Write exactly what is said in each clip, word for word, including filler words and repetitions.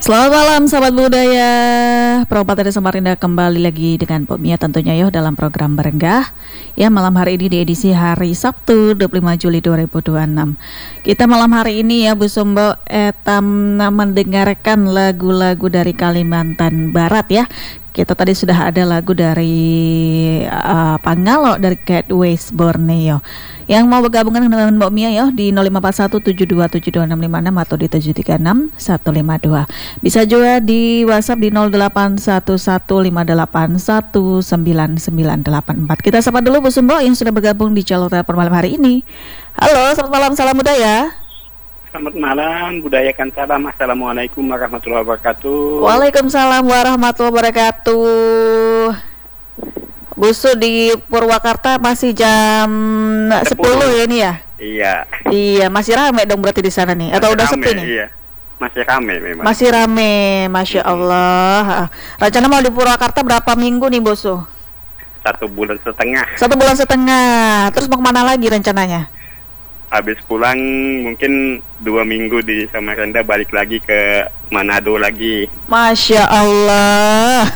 Selamat malam sahabat budaya. Perompak dari Samarinda kembali lagi dengan Mbok Mia tentunya yo dalam program Berenggah. Ya, malam hari ini di edisi hari Sabtu dua puluh lima Juli dua ribu dua puluh enam. Kita malam hari ini ya Bu Sumbo etam mendengarkan lagu-lagu dari Kalimantan Barat ya. Kita tadi sudah ada lagu dari uh, Pangalo dari Gateways Borneo. Yang mau bergabung dengan Mbak Mia ya di nol lima empat satu tujuh dua tujuh dua enam lima enam atau di tujuh tiga enam satu lima dua. Bisa juga di WhatsApp di nol delapan satu satu lima delapan satu sembilan sembilan delapan empat. Kita sapa dulu Bu Sumbo yang sudah bergabung di jalur telepon malam hari ini. Halo, selamat malam, salam budaya. Selamat malam, budayakan salam. Assalamualaikum warahmatullahi wabarakatuh. Waalaikumsalam warahmatullahi wabarakatuh. Busu di Purwakarta masih jam sepuluh ya ini ya? Iya. Iya, masih rame dong berarti di sana nih. Atau Masih udah rame, sepi nih? Iya. Masih rame memang. Masih rame, Masya Allah. Rencana mau di Purwakarta berapa minggu nih Busu? Satu bulan setengah. Satu bulan setengah. Terus mau kemana lagi rencananya? Habis pulang mungkin dua minggu di Samarinda, balik lagi ke Manado lagi. Masya Allah.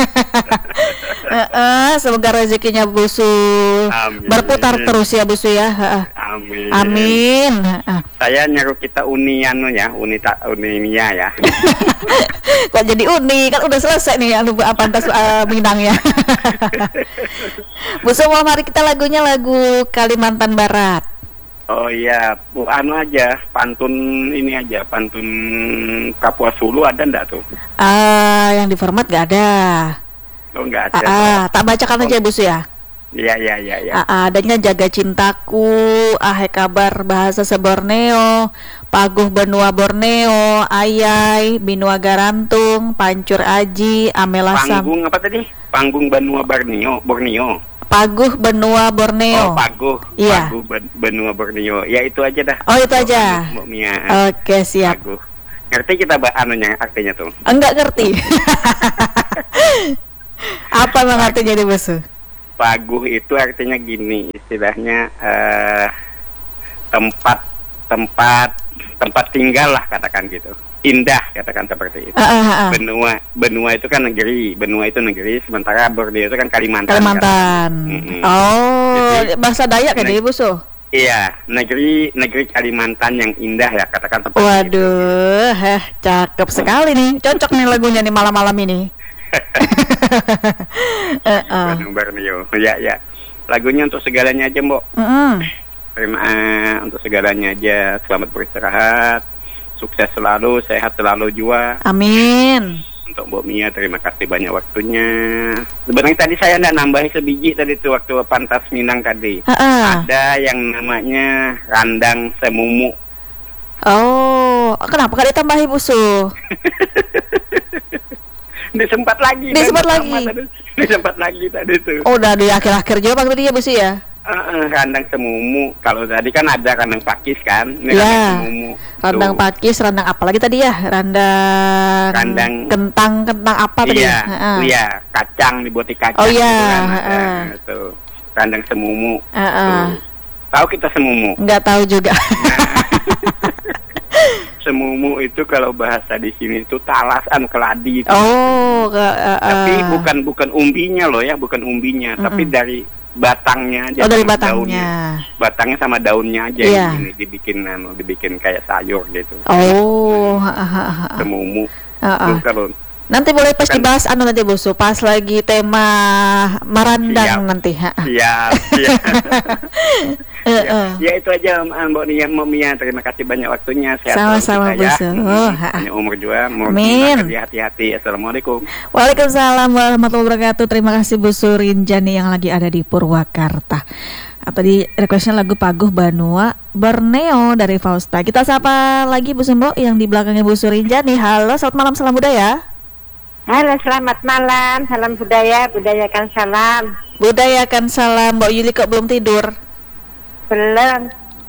uh, semoga rezekinya Busu Amin. berputar terus ya Busu ya. Uh, Amin. Amin. Uh. Saya nyaruh kita uni anu ya, uni tak uni Mia ya. Kok jadi uni, kan udah selesai nih anu apa antas uh, Minangnya. Busu, malam hari kita lagunya lagu Kalimantan Barat. Oh iya, bu anu aja, pantun ini aja, pantun Kapuas Hulu ada ndak tuh? Ah, uh, yang di format gak ada. Oh nggak ada. Ah, uh, uh, tak bacakan oh. aja Busu ya. Iya iya iya. Ya. Ah, uh, adanya Jaga Cintaku, Ahe Kabar Bahasa Seborneo, Paguh Benua Borneo, Ayai, Binua Garantung, Pancur Aji, Amela Sam. Panggung apa tadi? Panggung Benua Borneo, Borneo. Paguh Benua Borneo. Oh, Paguh. Iya. Paguh Benua Borneo. Ya itu aja dah. Oh, itu aja. Mbak Mia. Oke, siap. Paguh. Ngerti kita bah anunya artinya tuh? Enggak ngerti. Apa bang artinya di Busu? Paguh itu artinya gini, istilahnya uh, tempat tempat tempat tinggal lah katakan gitu. Indah katakan seperti itu. Uh, uh, uh. Benua benua itu kan negeri, benua itu negeri, sementara Borneo itu kan Kalimantan. Kalimantan. Kan? Mm-hmm. Oh, jadi, bahasa Dayak kan ya Busu? Iya, negeri negeri Kalimantan yang indah ya katakan seperti Waduh, itu. Waduh, heh, cakep sekali nih, cocok nih lagunya nih malam-malam ini. uh, uh. Borneo, ya ya. Lagunya untuk segalanya aja Mbok. Mm-hmm. Terima uh, untuk segalanya aja. Selamat beristirahat. Sukses selalu, sehat selalu juga. Amin. Untuk Mbok Mia, terima kasih banyak waktunya. Sebenarnya tadi saya ndak nambahin sebiji tadi tuh waktu Pantas Minang tadi. Uh-uh. Ada yang namanya Randang Semumu. Oh, kenapa kan ditambahi Busu? Disempat lagi. Disempat lagi. Tadi. Disempat lagi tadi tuh. Oh, udah di akhir-akhir juga Bang tadi ya Busu ya? Uh, uh, randang semumu. Kalau tadi kan ada randang pakis kan, ini ya, randang semumu. Randang tuh. Pakis, randang apa lagi tadi ya? Randang, randang kentang, kentang apa tadi? Iya, uh-uh. iya, kacang dibuati kacang. Oh iya. Gitu kan, uh-uh. nah, tuh. Randang semumu. Uh-uh. Tahu kita semumu? Nggak tahu juga. Semumu itu kalau bahasa di sini itu talasan keladi. Itu. Oh, ke, uh, tapi bukan bukan umbinya loh ya, bukan umbinya, uh-uh. tapi dari batangnya aja. Oh, dari batangnya. Daunnya. Batangnya sama daunnya aja yeah. ini dibikin anu, dibikin kayak sayur gitu. Oh, semumu. Uh-uh. Kalau nanti boleh pas kan dibahas anu nanti Busu, pas lagi tema merandang siap, nanti. Siap, siap. uh, uh. Ya itu aja Mbak Nia, Mbak Mia, terima kasih banyak waktunya. Sehat sama-sama Busu. Ya. Oh, banyak umur juga. Amin. Hati-hati. Assalamualaikum. Waalaikumsalam warahmatullahi wabarakatuh. Terima kasih Bu Surinjani yang lagi ada di Purwakarta. Atau di requestnya lagu Paguh Benua Borneo dari Fausta. Kita sapa lagi Bu Sumbo yang di belakangnya Bu Surinjani. Halo, selamat malam, salam budaya. Halo, selamat malam, salam budaya, budayakan salam. Budayakan salam. Mbak Yuli kok belum tidur? Belum.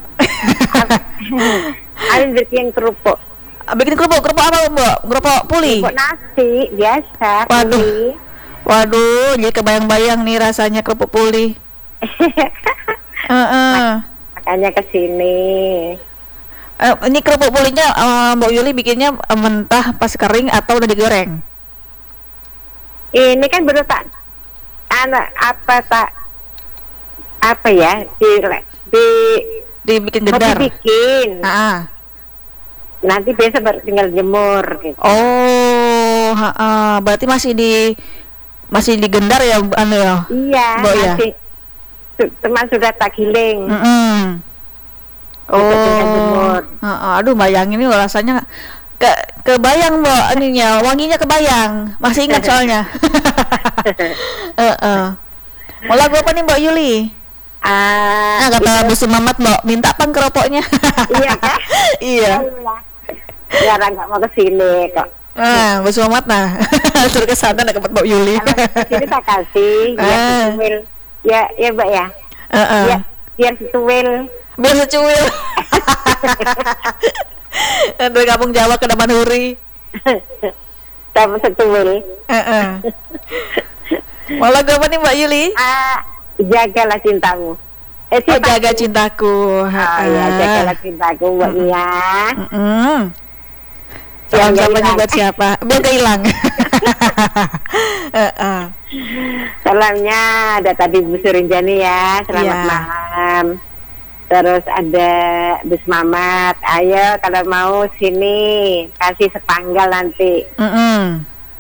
Ayo bikin kerupuk. Bikin kerupuk, kerupuk apa Mbak? Kerupuk puli? Kerupuk nasi, biasa. Waduh, puli. waduh, jadi kebayang-bayang nih rasanya kerupuk puli. uh-uh. Makanya kesini. Uh, ini kerupuk pulinya uh, Mbak Yuli bikinnya uh, mentah pas kering atau udah digoreng? Ini kan baru tak anak apa tak apa ya di di dibikin gendar. Dibikin. Ah. Nanti biasa baru tinggal jemur gitu. Oh, ha -ha. Berarti masih di masih digendar ya, anu ya? Iya, Mbak, masih. Ya? Teman sudah tak giling. Mm -hmm. Oh, ha -ha. Aduh, bayangin ini rasanya ke kebayang Mbak, ininya wanginya kebayang. Masih ingat soalnya. uh -uh. Mau lagu apa nih Mbak Yuli? Ah, nah, kata Bu Sumamat Mbak, minta pang keropoknya. Iya kan? Iya. Ya orang nggak mau kesini kok. Ah, Bu Sumamat nah, suruh ke sana nak ketemu Mbak Yuli. Sini tak kasih, biar ah. secuil. Ya, ya Mbak ya. Uh -uh. Ya, biar secuil. Biar secuil. Dari kampung Jawa ke Damanhuri. Sama secuil. Heeh. Mau lagu apa nih Mbak Yuli? Ah, jagalah cintamu. Eh, oh, jaga cintaku. Oh, ya, jagalah cintaku buat Mia. Heeh. Salam samanya buat siapa? Biar gak hilang. Heeh. Salamnya ada tadi Bu Surinjani ya. Selamat yeah. malam. Terus ada Bus Mamat. Ayo kalau mau sini kasih sepanggal nanti. Mm-hmm.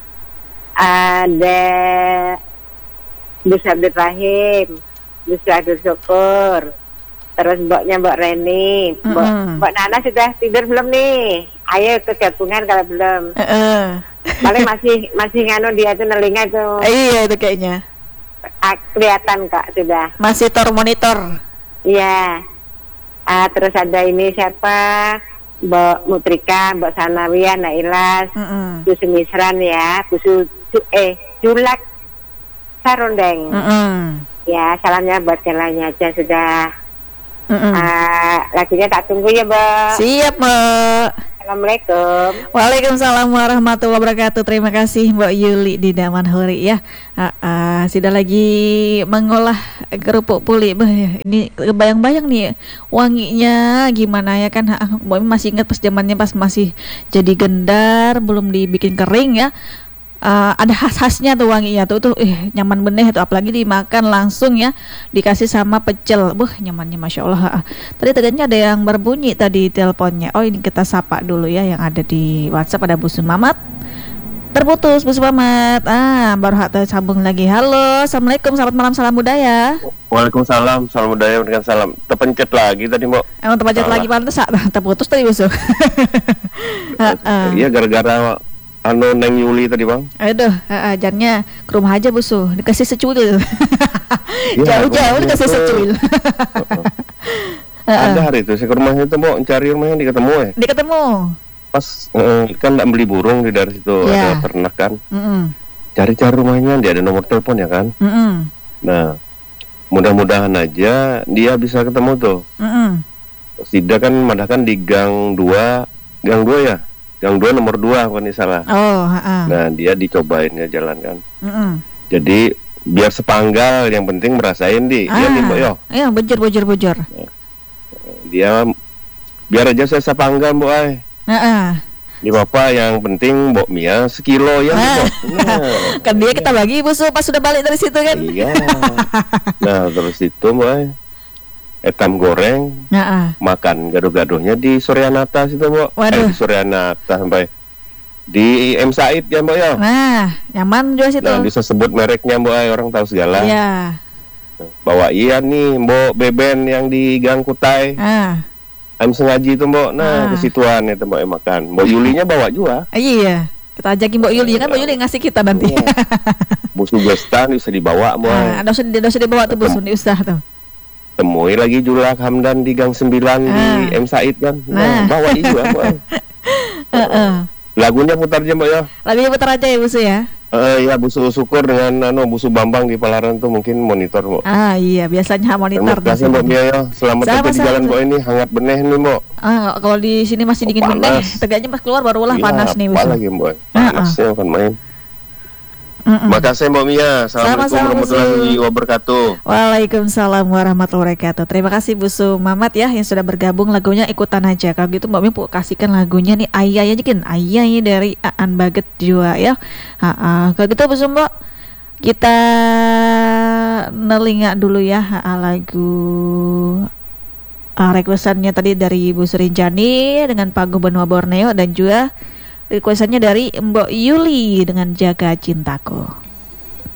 Ada Bus Abdul Rahim, Bus Abdul Syukur. Terus mboknya Mbok Reni, Mbok, mm-hmm. Mbok Nana sudah tidur belum nih? Ayo ke gabungan kalau belum. Uh-uh. Paling masih masih nganu dia tuh nelinga tuh. Iya itu kayaknya. Ah, kelihatan kak sudah. Masih tor monitor. Iya. Ah, terus ada ini siapa? Mbak Mutrika, Mbak Sanawiyah, Nailas, mm-hmm. Bu Sumisran ya, Bu Su, eh Julak Sarondeng. Mm-hmm. Ya, salamnya buat jalannya aja sudah. Mm-hmm. Ah, lagunya tak tunggu ya, Mbak. Siap, Mbak. Assalamualaikum. Waalaikumsalam warahmatullahi wabarakatuh. Terima kasih Mbak Yuli di Damanhuri ya. Uh, uh, sudah lagi mengolah kerupuk puli. Bah, ini kebayang-bayang nih wanginya gimana ya kan. Mbak masih ingat pas zamannya pas masih jadi gendar, belum dibikin kering ya. Uh, ada khas-khasnya tuh wanginya tuh tuh eh nyaman bener tuh, apalagi dimakan langsung ya, dikasih sama pecel. Buh, nyamannya Masya Allah. Tadi tadinya ada yang berbunyi tadi teleponnya. Oh, ini kita sapa dulu ya yang ada di WhatsApp. Ada Bu Sumamat. Terputus Bu Sumamat. Ah, baru hak sambung lagi. Halo, Assalamualaikum, selamat malam, salam budaya. Waalaikumsalam, salam budaya dengan salam. Terpencet lagi tadi Mbak. Emang terpencet lagi pantas terputus tadi Bu. Iya, gara-gara anu Neng Yuli tadi Bang. Aduh, ajarnya ke rumah aja Busu, dikasih secuil. Jauh-jauh ya, dikasih secuil. Ada hari itu saya ke rumahnya itu mau cari rumahnya diketemu ya. Diketemu. Pas eh, kan nggak beli burung di dari situ yeah. Ada ternak kan. Mm-hmm. Cari-cari rumahnya, dia ada nomor telepon ya kan. Mm-hmm. Nah, mudah-mudahan aja dia bisa ketemu tuh. Mm-hmm. Tidak kan, madah kan di gang dua, gang dua ya. Gang dua nomor dua bukan salah. Oh, uh-uh. Nah dia dicobain ya jalan kan. Uh-uh. Jadi biar sepanggal, yang penting merasain di. Ah, dia nih Mbak yo. Iya bujur bujur bujur. Nah, dia biar aja saya sepanggal Mbak ay. Uh-uh. Di bapak yang penting Mbak Mia sekilo ya. Ah. Nah. Kan dia kita bagi Bu pas sudah balik dari situ kan. Iya. Nah terus itu Mbak ay, etam goreng, uh-uh. makan gaduh-gaduhnya di Suryanata situ Mbak. Eh, di Suryanata sampai di M Said ya Mbak ya. Nah, nyaman juga situ. Nah, bisa sebut mereknya Mbak, orang tahu segala. Iya. Bawa iya nih Mbak Beben yang di Gang Kutai. Ah. Am sengaji itu Mbak. Nah, ah. ke situan itu Mbak makan. Mbak Yulinya bawa juga. Ah, iya. Kita ajakin Mbak Yuli kan, Mbak Yuli ngasih kita nanti. Iya. Busu Bestan bisa dibawa Mbak. Ah, ada usah ada usah dibawa tuh Busu, diusah tuh. Temui lagi Julak Hamdan di Gang sembilan ah. di M Said kan. Nah, nah. bawa itu Mbak. uh-uh. Lagunya putar aja Mbak ya. Lagunya putar aja ya Busu ya. Eh uh, ya Busu Syukur dengan anu Busu Bambang di Palaran tuh mungkin monitor Mbak. Ah iya, biasanya monitor. Terima kasih Mbak Mia ya. Selamat datang di jalan Mbak ini, hangat beneh nih Mbak. Ah, kalau di sini masih dingin beneh, tegaknya pas keluar baru lah ya, panas nih Busu. Lagi Mbak. Panasnya uh-uh. kan main. Mm-mm. Makasih Mbak Mia. Assalamualaikum warahmatullahi wabarakatuh. Waalaikumsalam warahmatullahi wabarakatuh. Terima kasih Bu Sumamat ya yang sudah bergabung. Lagunya ikutan aja. Kalau gitu Mbak Mia kasihkan lagunya nih Ayah aja kan. Ayah ini dari Aan Baget Jua ya. Ha-ha. Kalau gitu Bu Sumbo, kita nelinga dulu ya ha-ha, lagu uh, requestannya tadi dari Bu Surinjani dengan Pagu Benua Borneo, dan juga requestannya dari Mbok Yuli dengan Jaga Cintaku.